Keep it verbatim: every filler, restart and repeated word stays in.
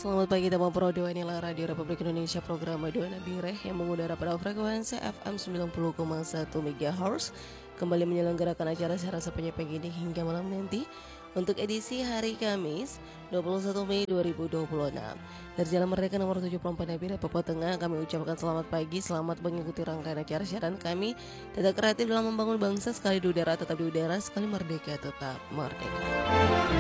Selamat pagi teman Pro dua, inilah Radio Republik Indonesia program Dua Nabireh yang mengudara pada frekuensi F M sembilan puluh koma satu MHz kembali menyelenggarakan acara secara sampai pagi ini hingga malam nanti untuk edisi hari Kamis dua puluh satu Mei dua ribu dua puluh enam. Dari Jalan Merdeka nomor tujuh puluh empat Nabireh Papua Tengah, kami ucapkan selamat pagi, selamat mengikuti rangkaian acara siaran kami. Tetap kreatif dalam membangun bangsa, sekali di udara tetap di udara, sekali merdeka tetap merdeka.